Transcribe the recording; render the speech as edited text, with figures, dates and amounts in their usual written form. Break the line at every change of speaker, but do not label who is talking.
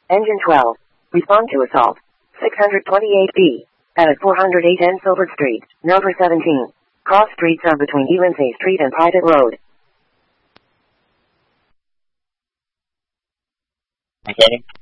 Engine 12. Respond to assault. 628B. At 408N Silver Street, number 17. Cross streets are between UNC Street and Private Road.
Okay.